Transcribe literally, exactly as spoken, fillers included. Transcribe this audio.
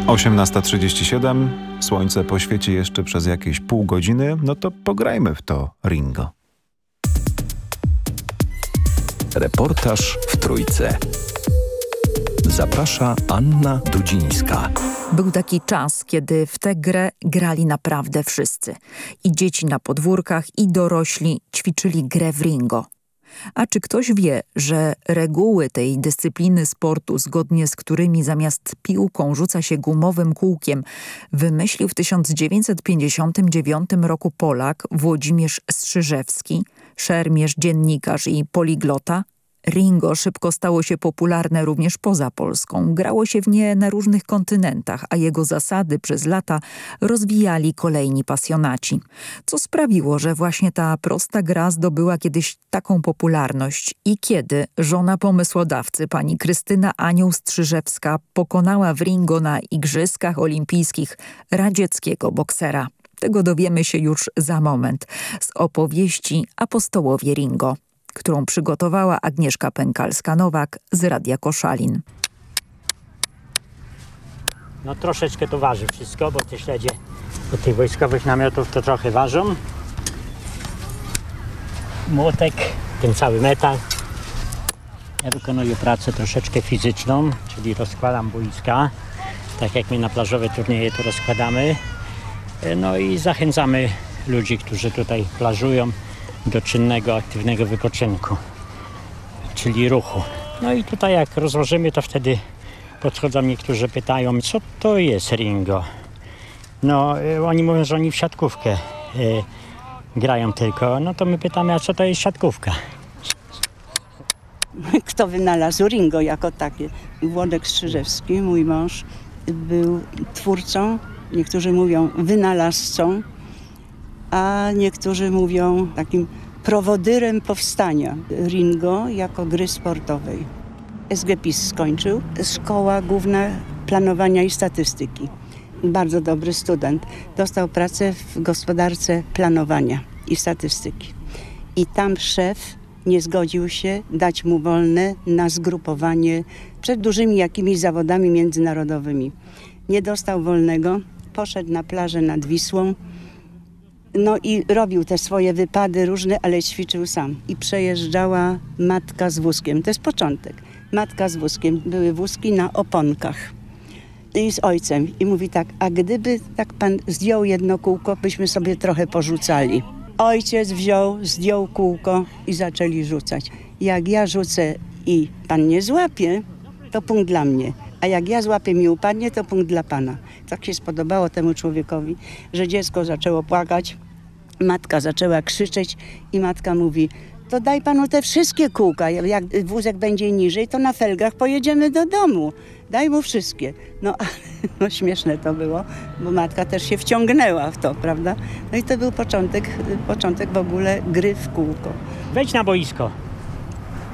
osiemnasta trzydzieści siedem, słońce poświeci jeszcze przez jakieś pół godziny, no to pograjmy w to Ringo. Reportaż w Trójce. Zaprasza Anna Dudzińska. Był taki czas, kiedy w tę grę grali naprawdę wszyscy. I dzieci na podwórkach, i dorośli ćwiczyli grę w Ringo. A czy ktoś wie, że reguły tej dyscypliny sportu, zgodnie z którymi zamiast piłką rzuca się gumowym kółkiem, wymyślił w tysiąc dziewięćset pięćdziesiątym dziewiątym roku Polak Włodzimierz Strzyżewski, szermierz, dziennikarz i poliglota? Ringo szybko stało się popularne również poza Polską. Grało się w nie na różnych kontynentach, a jego zasady przez lata rozwijali kolejni pasjonaci. Co sprawiło, że właśnie ta prosta gra zdobyła kiedyś taką popularność i kiedy żona pomysłodawcy, pani Krystyna Anioł-Strzyżewska, pokonała w Ringo na Igrzyskach Olimpijskich radzieckiego boksera. Tego dowiemy się już za moment z opowieści Apostołowie Ringo, którą przygotowała Agnieszka Pękalska-Nowak z Radia Koszalin. No troszeczkę to waży wszystko, bo te śledzie od tych wojskowych namiotów to trochę ważą. Młotek, ten cały metal. Ja wykonuję pracę troszeczkę fizyczną, czyli rozkładam boiska, tak jak my na plażowe turnieje to rozkładamy. No i zachęcamy ludzi, którzy tutaj plażują, do czynnego, aktywnego wypoczynku, czyli ruchu. No i tutaj jak rozłożymy, to wtedy podchodzą niektórzy, pytają, co to jest Ringo? No y, oni mówią, że oni w siatkówkę y, grają tylko. No to my pytamy, a co to jest siatkówka? Kto wynalazł Ringo jako takie? Włodek Strzyżewski, mój mąż, był twórcą, niektórzy mówią wynalazcą, a niektórzy mówią takim prowodyrem powstania Ringo jako gry sportowej. S G P I S skończył, Szkoła Główna Planowania i Statystyki. Bardzo dobry student. Dostał pracę w gospodarce planowania i statystyki. I tam szef nie zgodził się dać mu wolne na zgrupowanie przed dużymi jakimiś zawodami międzynarodowymi. Nie dostał wolnego, poszedł na plażę nad Wisłą. No i robił te swoje wypady różne, ale ćwiczył sam. I przejeżdżała matka z wózkiem. To jest początek. Matka z wózkiem. Były wózki na oponkach. I z ojcem. I mówi tak, a gdyby tak pan zdjął jedno kółko, byśmy sobie trochę porzucali. Ojciec wziął, zdjął kółko i zaczęli rzucać. Jak ja rzucę i pan nie złapie, to punkt dla mnie. A jak ja złapię, mi upadnie, to punkt dla pana. Tak się spodobało temu człowiekowi, że dziecko zaczęło płakać, matka zaczęła krzyczeć i matka mówi, to daj panu te wszystkie kółka, jak wózek będzie niżej, to na felgach pojedziemy do domu. Daj mu wszystkie. No, no śmieszne to było, bo matka też się wciągnęła w to, prawda? No i to był początek, początek w ogóle gry w kółko. Wejdź na boisko.